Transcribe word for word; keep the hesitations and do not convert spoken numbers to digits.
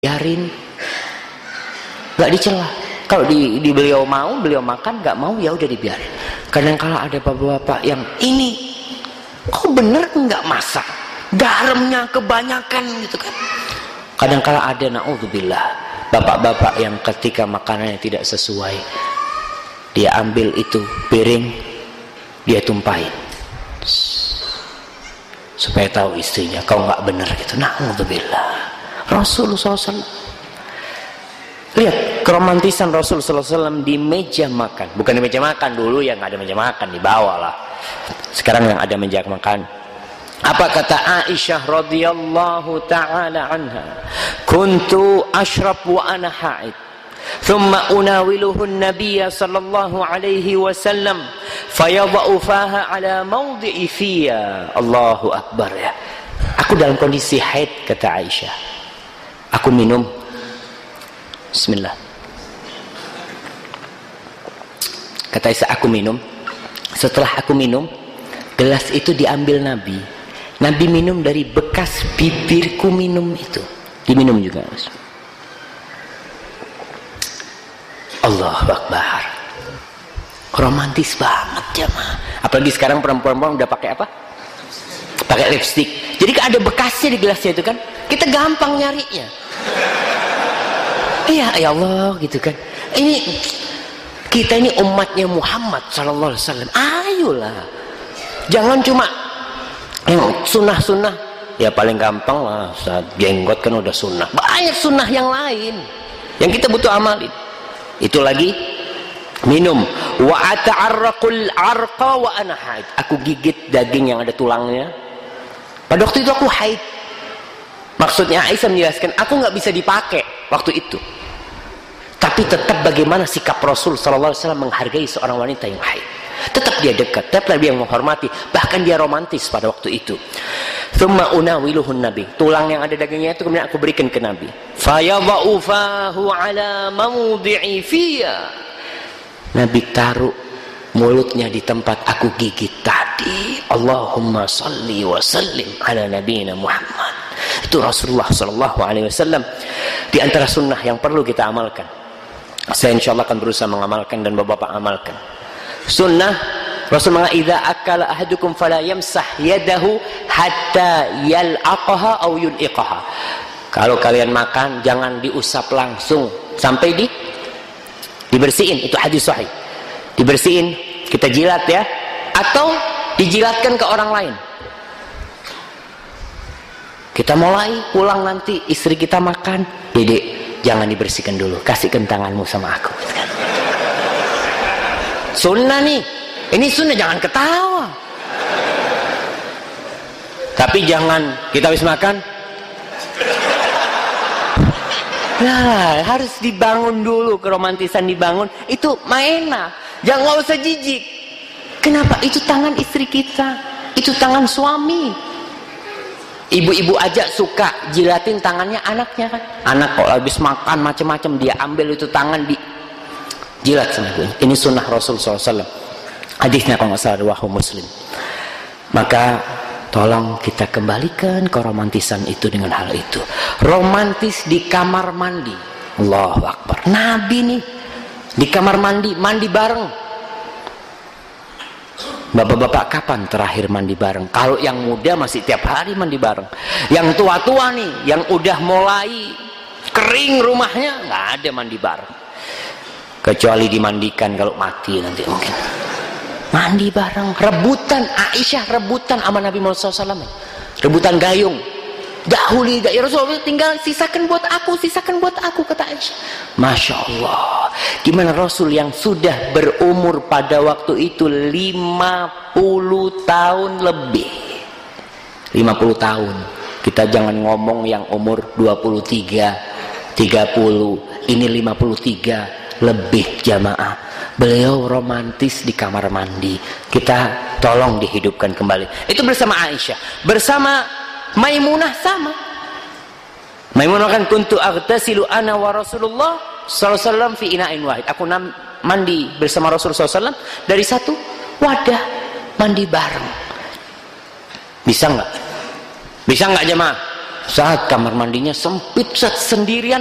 biarin, nggak dicela. Kalau di, di beliau mau, beliau makan, nggak mau ya udah dibiarin. Kadang kala ada bapak-bapak yang ini, kok bener nggak masak, garamnya kebanyakan gitu kan. Kadang kala ada, naudzubillah, bapak-bapak yang ketika makanannya tidak sesuai, dia ambil itu piring, dia tumpahin supaya tahu istrinya kau nggak bener gitu. Naudzubillah. Rasulullah shallallahu alaihi wasallam, lihat keromantisan Rasulullah shallallahu alaihi wasallam di meja makan. Bukan di meja makan, dulu yang nggak ada meja makan, di bawah lah. Sekarang yang ada meja makan. Apa kata Aisyah radhiyallahu taala anha? Kuntu ashrab wa ana haid, thumma unawiluhu an-nabiy sallallahu alaihi wasallam fayadha'u faha ala mawdi'i fiya. Allahu akbar ya. Aku dalam kondisi haid, kata Aisyah. Aku minum, bismillah. Kata Aisyah, aku minum. Setelah aku minum, gelas itu diambil Nabi. Nabi minum dari bekas bibirku minum itu. Diminum juga. Allahu Akbar. Romantis banget jemaah. Apalagi sekarang perempuan-perempuan udah pakai apa? Pakai lipstick. Jadi kan ada bekasnya di gelasnya itu kan. Kita gampang nyarinya. Iya, ya Allah gitu kan. Ini kita ini umatnya Muhammad sallallahu alaihi wasallam. Ayolah. Jangan cuma yang sunnah-sunnah, ya paling gampang lah, saat jenggot kan udah sunnah. Banyak sunnah yang lain yang kita butuh amalin. Itu lagi minum. Wa ata'arraqul arqa wa ana haid. Aku gigit daging yang ada tulangnya. Pada waktu itu aku haid. Maksudnya Aisyah menjelaskan, aku nggak bisa dipakai waktu itu. Tapi tetap bagaimana sikap Rasul sallallahu alaihi wasallam menghargai seorang wanita yang haid. Tetap dia dekat, tetap dia menghormati, bahkan dia romantis pada waktu itu. Tsumma unawiluhun nabi. Tulang yang ada dagingnya itu kemudian aku berikan ke Nabi. Fayadha'u fahu ala mawdi'i fiya. Nabi taruh mulutnya di tempat aku gigit tadi. Allahumma salli wa sallim ala nabiyina Muhammad. Itu Rasulullah sallallahu alaihi wasallam. Di antara sunnah yang perlu kita amalkan. Saya insyaallah akan berusaha mengamalkan dan bapak-bapak amalkan. Sunnah Rasul mengatakan, idza akala ahadukum fala yamsah yadahu hatta yal'aqaha aw yul'iqaha. Kalau kalian makan jangan diusap langsung sampai di dibersihin. Itu hadis sahih. Dibersihin, kita jilat ya, atau dijilatkan ke orang lain. Kita mulai pulang nanti istri kita makan, Dedek jangan dibersihkan dulu, kasihkan tanganmu sama aku. Sunnah nih, ini sunnah, jangan ketawa. Tapi jangan kita habis makan, nah harus dibangun dulu, keromantisan dibangun. Itu mainan, jangan, nggak usah jijik. Kenapa? Itu tangan istri kita, itu tangan suami. Ibu-ibu aja suka jilatin tangannya anaknya kan. Anak kalau habis makan macam-macam dia ambil itu tangan di jilat sama ibunya. Ini sunnah Rasul sallallahu alaihi wasallam. Hadisnya kalau nggak salah riwayat Muslim. Maka tolong kita kembalikan keromantisan itu dengan hal itu. Romantis di kamar mandi. Allahu Akbar. Nabi nih di kamar mandi, mandi bareng. Bapak-bapak kapan terakhir mandi bareng? Kalau yang muda masih tiap hari mandi bareng. Yang tua-tua nih, yang udah mulai kering rumahnya, nggak ada mandi bareng. Kecuali dimandikan kalau mati nanti mungkin. Mandi bareng, rebutan. Aisyah rebutan sama Nabi Muhammad shallallahu alaihi wasallam. Rebutan gayung. Dahulu ya Rasulullah, tinggal sisakan buat aku, sisakan buat aku, kata Aisyah. Masya Allah. Gimana Rasul yang sudah berumur pada waktu itu lima puluh tahun lebih. lima puluh tahun. Kita jangan ngomong yang umur dua puluh tiga, tiga puluh. Ini lima puluh tiga lebih jamaah. Beliau romantis di kamar mandi. Kita tolong dihidupkan kembali. Itu bersama Aisyah. Bersama Maimunah sama. Maimunah kan kuntu aghtasilu ana wa Rasulullah sallallahu alaihi wasallam fi ina'in wahid. Aku mandi bersama Rasulullah sallallahu alaihi wasallam dari satu wadah, mandi bareng. Bisa enggak? Bisa enggak jemaah? saat kamar mandinya sempit, saat sendirian